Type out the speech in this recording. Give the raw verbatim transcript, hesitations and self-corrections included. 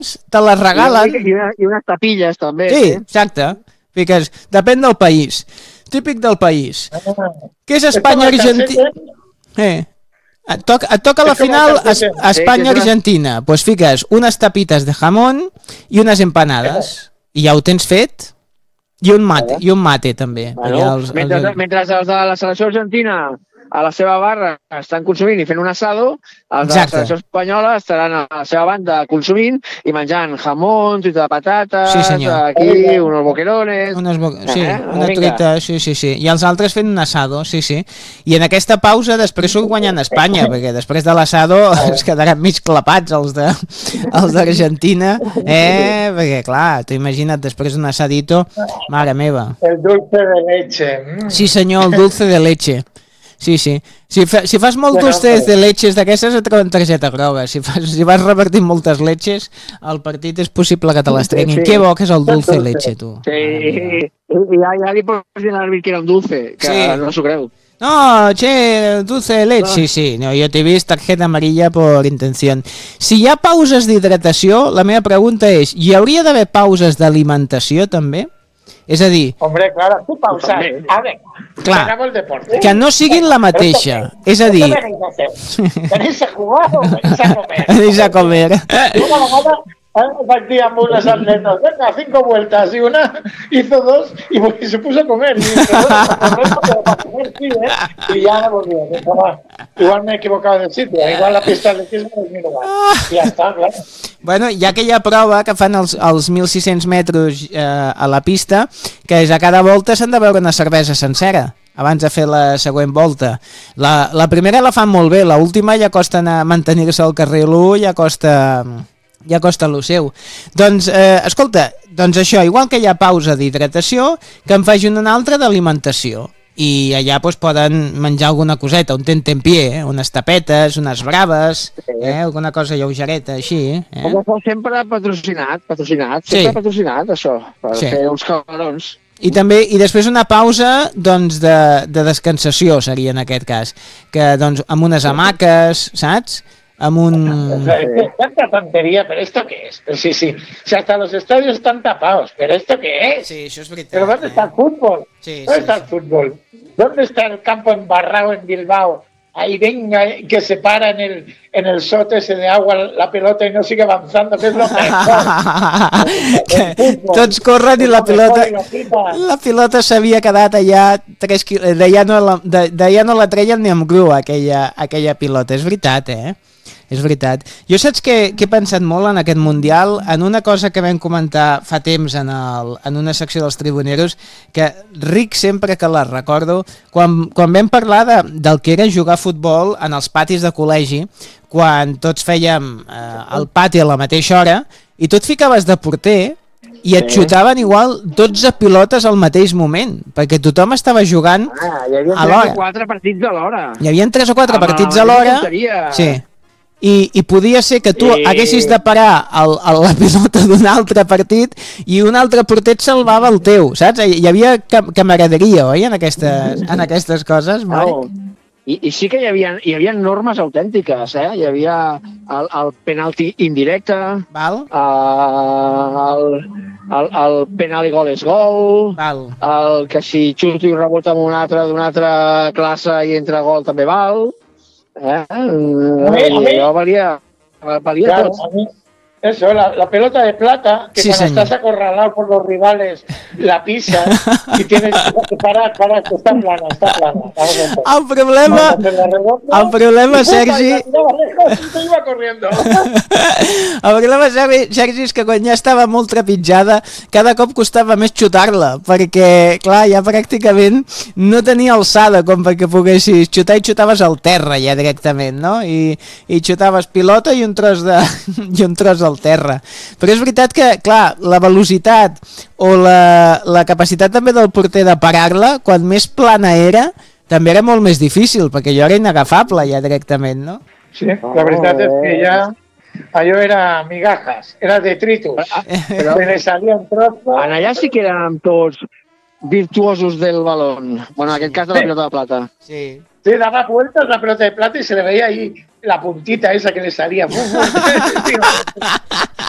te les regalen. I, una, i unes tapilles, també. Sí, eh? exacte. Fiques, depèn del país. Típic del país. Ah. Què és Espanya-Argentina? Eh. Et toca, et toca la final es, Espanya-Argentina. Doncs pues fiques unes tapites de jamón i unes empanades. I ja ho tens fet. I un mate, i un mate també. Bueno, els, mentre, els... mentre els de la selecció argentina a la seva barra estan consumint i fent un asado, els de la selecció espanyola estaran a la seva banda consumint i menjant jamón, truita de patates, sí, aquí unos boquerones... Unes bo... Sí, eh? una truita, sí, sí, sí. I els altres fent un asado, sí, sí. I en aquesta pausa després surt guanyant Espanya, perquè després de l'assado es quedaran mig clapats els de els d'Argentina, eh? Perquè, clar, t'ho imagina't, després d'un asadito, mare meva. El dulce de leche. Mm. Sí, senyor, el dulce de leche. Sí, sí. Si, fa, si fas molt dulce de leches d'aquestes et treuen targeta groga. Si, fas, si vas repartint moltes leches, el partit és possible que te les treguin. Sí, sí. Que bo que és el dulce de leche, tu. Sí, i ja, ja li pots dir a l'àrbit que era un dulce, que sí. No s'ho creu. No, che, dulce de leche, sí, sí. No, jo t'he vist tarjeta amarilla per intenció. Si hi ha pauses d'hidratació, la meva pregunta és, hi hauria d'haver pauses d'alimentació també? És a dir... Hombre, claro, tu pausa. A ver, clar, que no siguin la mateixa. És a dir... Tenéis a jugar o tenéis a comer? Tenéis a comer. Una vegada vaig dir amb unes atletes, venga, cinco vueltas, y una hizo dos y, y se puso a comer. Y, dice, bueno, para comer, sí, ¿eh? Y ya no volvió. Igual me he equivocado de sitio, igual la pista de atletismo es mi lugar. I ja està, clar. Bueno, hi ha aquella prova que fan els, els mil sis-cents metres eh, a la pista, que és a cada volta s'han de beure una cervesa sencera abans de fer la següent volta. La, la primera la fan molt bé, l'última ja costa anar, mantenir-se al carrer l'u, ja costa... ja costa el seu. Doncs, eh, escolta, doncs això, igual que hi ha pausa d'hidratació, que en facin una altra d'alimentació. I allà pues, poden menjar alguna coseta, un tentempié, eh? Unes tapetes, unes braves, eh? Alguna cosa lleugereta, així. Eh? Com sempre patrocinat, patrocinat, sempre sí. Patrocinat, això, per sí. Fer uns calarons. I també, i després una pausa doncs, de, de descansació seria en aquest cas, que doncs amb unes hamaques, saps? Amb un... Tanta tontería, pero ¿esto qué es? Pero sí, sí, si hasta los estadios están tapados, ¿pero esto qué es? Sí, eso es verdad. ¿Pero dónde está el fútbol? Sí, ¿Dónde sí, está sí. el fútbol? ¿Dónde está el campo embarrado en Bilbao? Ahí venga, que se para en el, en el sote ese de agua la pelota y no sigue avanzando, que es lo mejor. Tots corren i la pilota la pilota s'havia quedat allà tres quil... d'allà no, la, d'allà no la treien ni amb grua aquella, aquella pilota, és veritat, eh? És veritat. Jo saps que, que he pensat molt en aquest Mundial, en una cosa que vam comentar fa temps en, el, en una secció dels tribuneros, que ric sempre que la recordo, quan, quan vam parlar de, del que era jugar a futbol en els patis de col·legi, quan tots fèiem eh, el pati a la mateixa hora, i tu et ficaves de porter, i et xutaven igual dotze pilotes al mateix moment, perquè tothom estava jugant ah, hi havia a l'hora. tres o quatre partits a l'hora. Hi havia tres o quatre ah, partits a l'hora. Sí. I, i podia ser que tu sí. haguessis de parar el, el, la pilota d'un altre partit i un altre porter et salvava el teu, saps? Hi havia camaraderia, oi, en aquestes, en aquestes coses, Marc? Oh. I, I sí que hi havia, hi havia normes autèntiques, eh? Hi havia el, el penalti indirecte, Val. Uh, el, el, el penal i gol és gol, Val. El que si xuto i rebota amb un altre d'una altra classe i entra gol també val. Eh? A mí, a mí, yo valía, valía claro, todo. A mí, eso, la, la pelota de plata, que sí, cuando señor. estás acorralado por los rivales, la pisas y tienes que parar, parar, que está plana, está plana. El problema, el problema, Sergi... Iba corriendo. El problema, Sergi, és que quan ja estava molt trepitjada, cada cop costava més xutar-la, perquè, clar, ja pràcticament no tenia alçada com perquè poguessis xutar i xutaves al terra ja directament, no? I, i xutaves pilota i un tros de... i un tros al terra. Però és veritat que, clar, la velocitat o la, la capacitat també del porter de parar-la, quan més plana era, també era molt més difícil, perquè allò era inagafable ja directament, no? Sí, la veritat és que ja allò era migajas, era detritus. Però se le salía un trozo. En allà sí que érem tots virtuosos del balón. Bueno, en aquest cas de la pilota de plata. Sí. Sí, daba vueltas la pelota de plata y se le veía ahí la puntita esa que le salía.